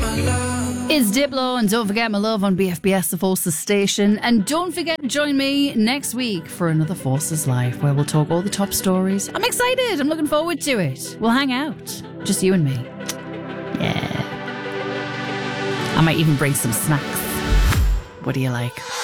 It's Diplo, and don't forget my love on BFBS, the Forces station. And don't forget to join me next week for another Forces Live, where we'll talk all the top stories. I'm excited. I'm looking forward to it. We'll hang out. Just you and me. Yeah. I might even bring some snacks. What do you like?